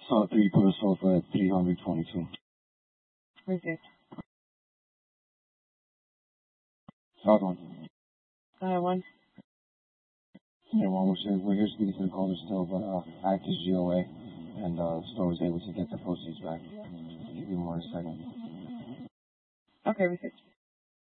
Saw 3, put a sofa at 322. Received. South one. 1. Yeah, well, we're here speaking to the caller still, but act is GOA, and the store was able to get the proceeds back. Give me more in a second. Okay, received.